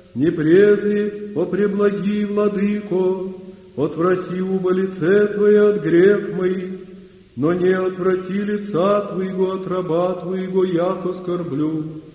не презри, о преблагий владыко, отврати убо лице Твое от грех моих, но не отврати лица Твоего от раба Твоего, яко скорблю.